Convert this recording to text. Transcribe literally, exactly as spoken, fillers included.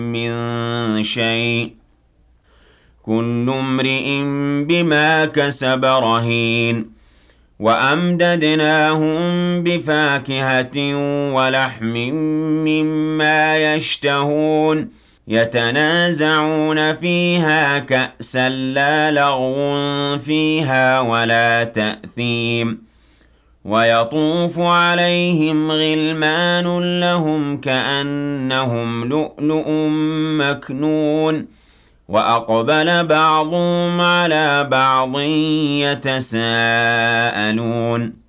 من شيء كل امرئ بما كسب رهين وأمددناهم بفاكهة ولحم مما يشتهون يتنازعون فيها كأسا لا لغو فيها ولا تأثيم ويطوف عليهم غلمان لهم كأنهم لؤلؤ مكنون وأقبل بعضهم على بعض يتساءلون